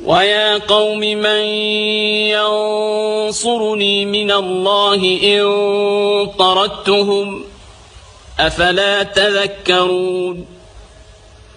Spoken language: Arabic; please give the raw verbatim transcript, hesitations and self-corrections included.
ويا قوم من ينصرني من الله إن طردتهم أفلا تذكرون